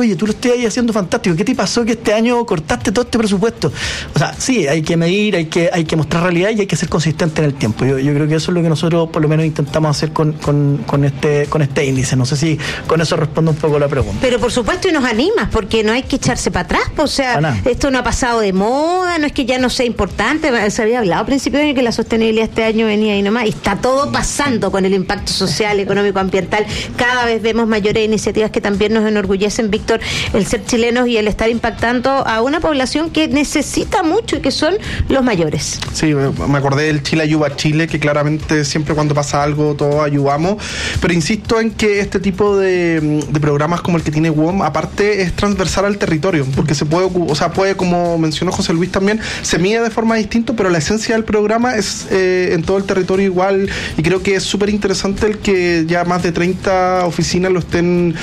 oye, tú lo estás ahí haciendo fantástico, ¿qué te pasó que este año cortaste todo este presupuesto? O sea, sí, hay que medir, hay que mostrar realidad y hay que ser consistente en el tiempo. Yo creo que eso es lo que nosotros por lo menos intentamos hacer con este índice. No sé si con eso respondo un poco la pregunta. Pero por supuesto, y nos animas, porque no hay que echarse para atrás. O sea, esto no ha pasado de moda, no es que ya no sea importante. Se había hablado al principio de que la sostenibilidad este año venía ahí nomás, y está todo pasando con el impacto social, económico, ambiental. Cada vez vemos mayores iniciativas que también nos enorgullecen, Víctor, el ser chilenos y el estar impactando a una población que necesita mucho y que son los mayores. Sí, me acordé del Chile Ayuda a Chile, que claramente siempre cuando pasa algo todos ayudamos, pero insisto en que este tipo de programas como el que tiene WOM, aparte es transversal al territorio, porque se puede, puede, como mencionó José Luis también, se mide de forma distinta, pero la esencia del programa es en todo el territorio igual, y creo que es súper interesante el que ya más de 30 oficinas lo estén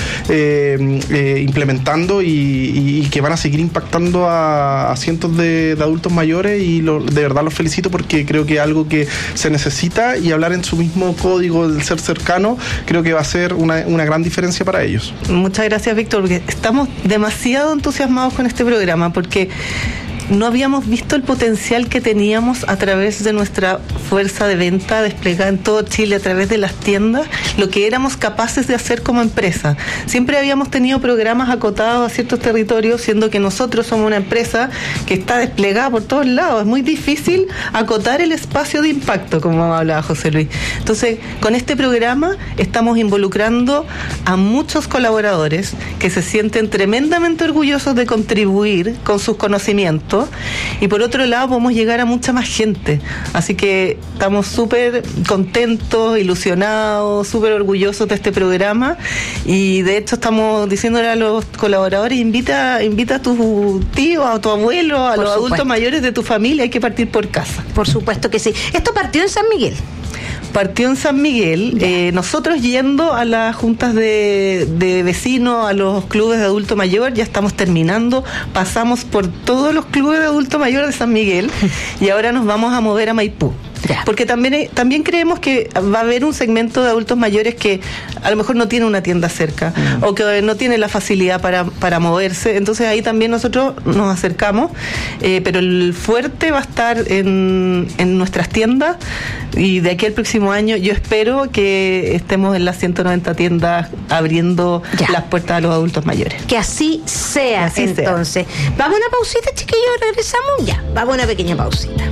implementando y que van a seguir impactando a cientos de adultos mayores, y de verdad los felicito porque creo que es algo que se necesita, y hablar en su mismo código del ser cercano creo que va a ser una gran diferencia para ellos. Muchas gracias, Víctor, porque estamos demasiado entusiasmados con este programa, porque no habíamos visto el potencial que teníamos a través de nuestra fuerza de venta desplegada en todo Chile, a través de las tiendas, lo que éramos capaces de hacer como empresa. Siempre habíamos tenido programas acotados a ciertos territorios, siendo que nosotros somos una empresa que está desplegada por todos lados. Es muy difícil acotar el espacio de impacto, como hablaba José Luis. Entonces, con este programa estamos involucrando a muchos colaboradores que se sienten tremendamente orgullosos de contribuir con sus conocimientos, y por otro lado podemos llegar a mucha más gente. Así que estamos súper contentos, ilusionados, súper orgullosos de este programa, y de hecho estamos diciéndole a los colaboradores: invita a tu tío, a tu abuelo, a los adultos mayores de tu familia. Hay que partir por casa. Por supuesto que sí. Esto partió en San Miguel. Partió en San Miguel, nosotros yendo a las juntas de vecinos, a los clubes de adulto mayor, ya estamos terminando, pasamos por todos los clubes de adulto mayor de San Miguel y ahora nos vamos a mover a Maipú. Porque también creemos que va a haber un segmento de adultos mayores que a lo mejor no tiene una tienda cerca o que no tiene la facilidad para moverse. Entonces ahí también nosotros nos acercamos, pero el fuerte va a estar en nuestras tiendas, y de aquí al próximo año yo espero que estemos en las 190 tiendas abriendo las puertas a los adultos mayores. Que así sea, entonces. Vamos a una pausita, chiquillos, regresamos ya. Vamos a una pequeña pausita.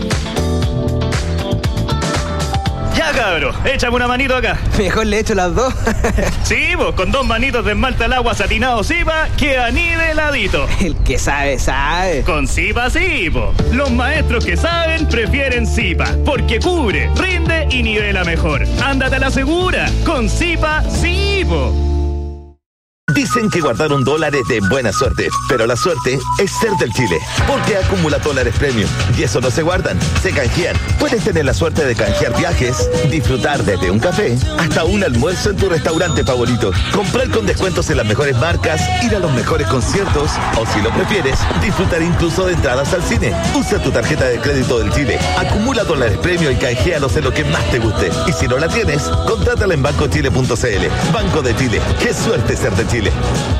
Ya, cabro, échame una manito acá. Mejor le echo las dos. Sí, vos, con 2 manitos de esmalte al agua satinado Zipa, queda niveladito. El que sabe, sabe. Con Zipa sí, po. Los maestros que saben prefieren Zipa, porque cubre, rinde y nivela mejor. Ándate a la segura, con Zipa sí, po. Dicen que guardaron dólares de buena suerte, pero la suerte es ser del Chile, porque acumula dólares premium, y eso no se guardan, se canjean. Puedes tener la suerte de canjear viajes, disfrutar desde un café hasta un almuerzo en tu restaurante favorito, comprar con descuentos en las mejores marcas, ir a los mejores conciertos, o si lo prefieres, disfrutar incluso de entradas al cine. Usa tu tarjeta de crédito del Chile, acumula dólares premium y canjealos en lo que más te guste. Y si no la tienes, contrátala en bancochile.cl. Banco de Chile, qué suerte ser de Chile.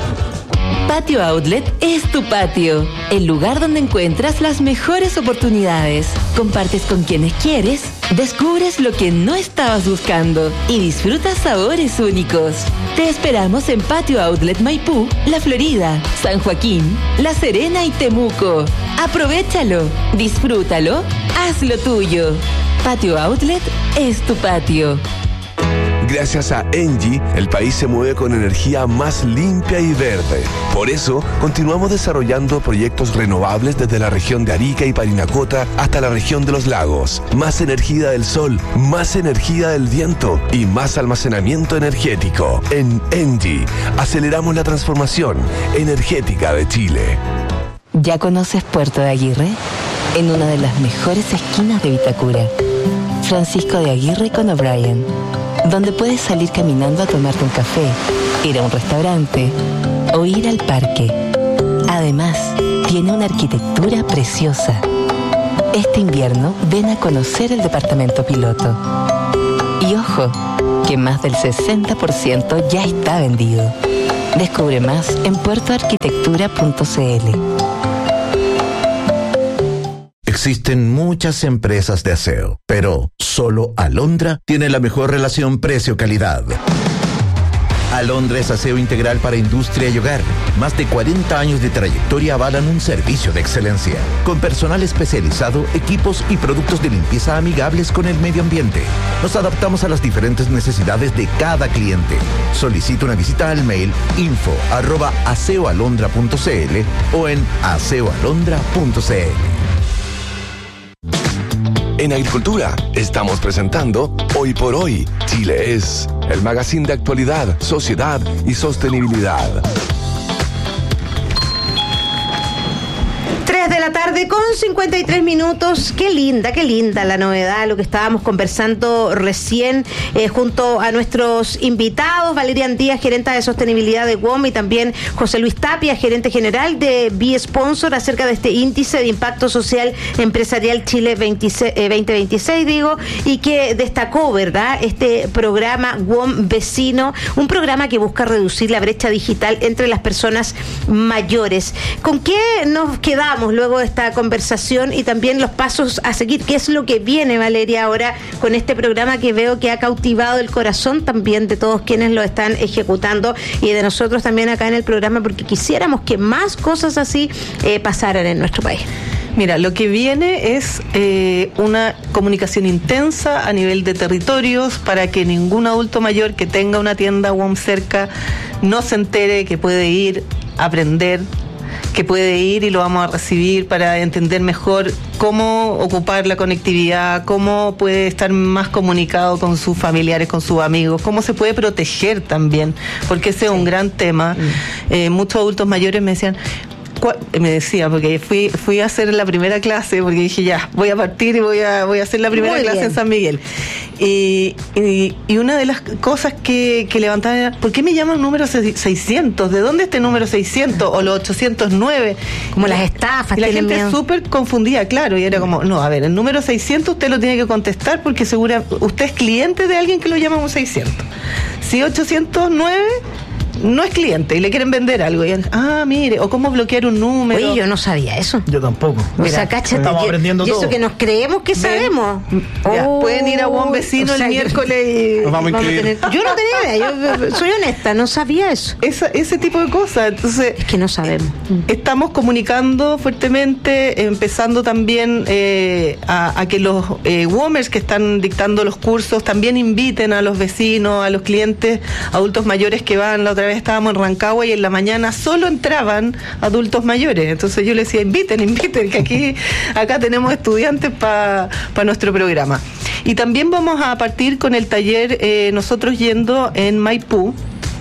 Patio Outlet es tu patio, el lugar donde encuentras las mejores oportunidades. Compartes con quienes quieres, descubres lo que no estabas buscando y disfrutas sabores únicos. Te esperamos en Patio Outlet Maipú, La Florida, San Joaquín, La Serena y Temuco. Aprovéchalo, disfrútalo, hazlo tuyo. Patio Outlet es tu patio. Gracias a Engie, el país se mueve con energía más limpia y verde. Por eso, continuamos desarrollando proyectos renovables desde la región de Arica y Parinacota hasta la región de los lagos. Más energía del sol, más energía del viento y más almacenamiento energético. En Engie, aceleramos la transformación energética de Chile. ¿Ya conoces Puerto de Aguirre? En una de las mejores esquinas de Vitacura. Francisco de Aguirre con O'Brien, donde puedes salir caminando a tomarte un café, ir a un restaurante o ir al parque. Además, tiene una arquitectura preciosa. Este invierno ven a conocer el departamento piloto. Y ojo, que más del 60% ya está vendido. Descubre más en puertoarquitectura.cl. Existen muchas empresas de aseo, pero solo Alondra tiene la mejor relación precio-calidad. Alondra es aseo integral para industria y hogar. Más de 40 años de trayectoria avalan un servicio de excelencia, con personal especializado, equipos y productos de limpieza amigables con el medio ambiente. Nos adaptamos a las diferentes necesidades de cada cliente. Solicita una visita al mail info@aseoalondra.cl o en aseoalondra.cl. En Agricultura estamos presentando Hoy por Hoy, Chile es, el magazine de actualidad, sociedad y sostenibilidad. 3 de la tarde con 53 minutos. Qué linda la novedad, lo que estábamos conversando recién junto a nuestros invitados, Valeria Díaz, gerente de sostenibilidad de WOM, y también José Luis Tapia, gerente general de B-Sponsor, acerca de este índice de impacto social empresarial Chile 2026, y que destacó, ¿verdad?, este programa WOM Vecino, un programa que busca reducir la brecha digital entre las personas mayores. ¿Con qué nos quedamos luego de esta conversación y también los pasos a seguir? ¿Qué es lo que viene, Valeria, ahora con este programa que veo que ha cautivado el corazón también de todos quienes lo están ejecutando y de nosotros también acá en el programa, porque quisiéramos que más cosas así pasaran en nuestro país? Mira, lo que viene es una comunicación intensa a nivel de territorios para que ningún adulto mayor que tenga una tienda WOM cerca no se entere que puede ir a aprender, que puede ir y lo vamos a recibir para entender mejor cómo ocupar la conectividad, cómo puede estar más comunicado con sus familiares, con sus amigos, cómo se puede proteger también, porque ese es un gran tema. Muchos adultos mayores me decía, porque fui a hacer la primera clase, porque dije ya, voy a partir y voy a hacer la primera clase en San Miguel. Y una de las cosas que levantaban era, ¿por qué me llaman número 600? ¿De dónde este número 600? O los 809. Como las estafas. Y la gente súper confundida, claro, y era como, no, a ver, el número 600 usted lo tiene que contestar porque segura usted es cliente de alguien que lo llama un 600. Si 809... no es cliente y le quieren vender algo. Y mire, o cómo bloquear un número. Oye, yo no sabía eso. Yo tampoco. O sea, cáchate. Estamos aprendiendo todo. Y eso que nos creemos que sabemos. Pueden ir a WOM Vecino el miércoles. Vamos a tener... Yo no tenía idea, yo soy honesta, no sabía eso. Ese tipo de cosas. Entonces, es que no sabemos. Estamos comunicando fuertemente, empezando también a que los WOMers que están dictando los cursos también inviten a los vecinos, a los clientes, adultos mayores que van. La otra vez estábamos en Rancagua y en la mañana solo entraban adultos mayores. Entonces yo les decía, inviten, que acá tenemos estudiantes para nuestro programa. Y también vamos a partir con el taller, nosotros yendo en Maipú.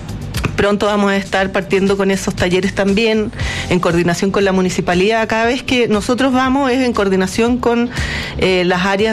Pronto vamos a estar partiendo con esos talleres también, en coordinación con la municipalidad. Cada vez que nosotros vamos es en coordinación con las áreas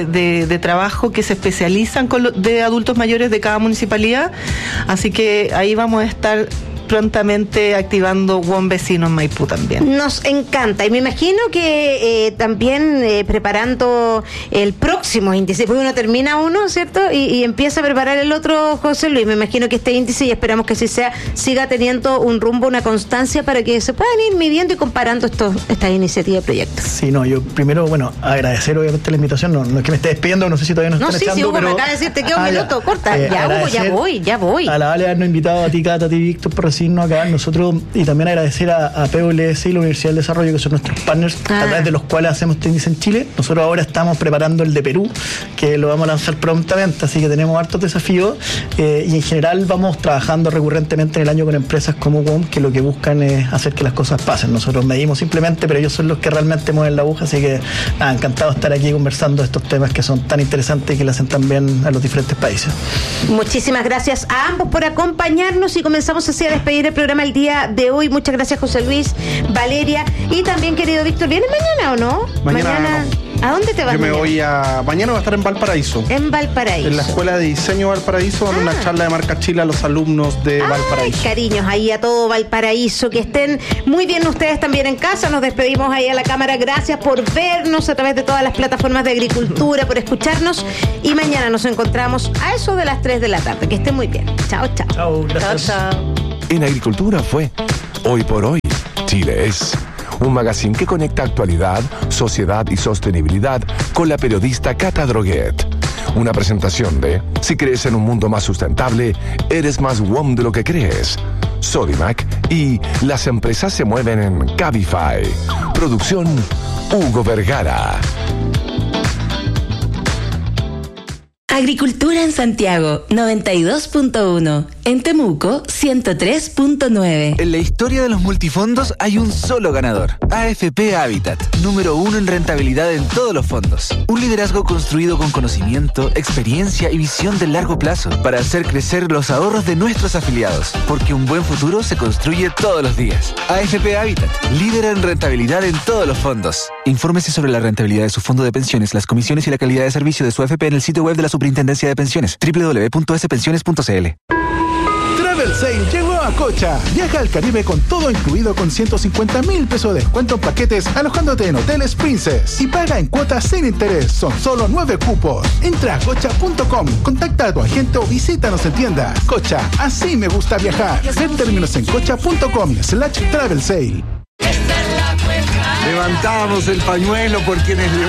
de trabajo que se especializan de adultos mayores de cada municipalidad. Así que ahí vamos a estar prontamente activando WOM Vecino en Maipú también. Nos encanta, y me imagino que también preparando el próximo índice, porque uno termina uno, ¿cierto? Y empieza a preparar el otro, José Luis. Me imagino que este índice, y esperamos que así sea, siga teniendo un rumbo, una constancia para que se puedan ir midiendo y comparando estas iniciativas y proyectos. Sí, no, yo primero, agradecer obviamente la invitación, no es que me esté despidiendo, no sé si todavía nos están echando, Hugo, pero... me acaba de decir, te queda un minuto, corta, Hugo, ya voy. A la Vale habernos invitado a ti, Cata, a ti, Víctor, por acá nosotros, y también agradecer a PWS y la Universidad del Desarrollo, que son nuestros partners a través de los cuales hacemos este índice en Chile. Nosotros ahora estamos preparando el de Perú, que lo vamos a lanzar prontamente, así que tenemos hartos desafíos, y en general vamos trabajando recurrentemente en el año con empresas como WOM, que lo que buscan es hacer que las cosas pasen. Nosotros medimos simplemente, pero ellos son los que realmente mueven la aguja, así que encantado de estar aquí conversando de estos temas que son tan interesantes y que le hacen tan bien a los diferentes países. Muchísimas gracias a ambos por acompañarnos, y comenzamos así a despedir el programa el día de hoy. Muchas gracias, José Luis, Valeria, y también, querido Víctor. ¿Vienes mañana o no? Mañana no. ¿A dónde te vas? Mañana voy a estar en Valparaíso. En Valparaíso. En la Escuela de Diseño Valparaíso, dando una charla de marca Chile a los alumnos de Valparaíso. Cariños ahí a todo Valparaíso. Que estén muy bien ustedes también en casa. Nos despedimos ahí a la cámara. Gracias por vernos a través de todas las plataformas de Agricultura, por escucharnos. Y mañana nos encontramos a eso de las 3 de la tarde. Que estén muy bien. Chao, chao. Chao, gracias. Chao. En agricultura fue Hoy por Hoy, Chile es. Un magazine que conecta actualidad, sociedad y sostenibilidad con la periodista Cata Droguet. Una presentación de Si crees en un mundo más sustentable, eres más WOM de lo que crees. Sodimac y Las empresas se mueven en Cabify. Producción Hugo Vergara. Agricultura en Santiago, 92.1. En Temuco, 103.9. En la historia de los multifondos hay un solo ganador. AFP Habitat, número 1 en rentabilidad en todos los fondos. Un liderazgo construido con conocimiento, experiencia y visión de largo plazo para hacer crecer los ahorros de nuestros afiliados. Porque un buen futuro se construye todos los días. AFP Habitat, líder en rentabilidad en todos los fondos. Infórmese sobre la rentabilidad de su fondo de pensiones, las comisiones y la calidad de servicio de su AFP en el sitio web de la Superintendencia de Pensiones, www.spensiones.cl. Travel Sale llegó a Cocha. Viaja al Caribe con todo incluido con 150,000 pesos de descuento en paquetes alojándote en hoteles Princess y paga en cuotas sin interés. Son solo 9 cupos. Entra a cocha.com, contacta a tu agente o visítanos en tienda. Cocha, así me gusta viajar. Ver términos en cocha.com/travel sale. Levantamos el pañuelo por quienes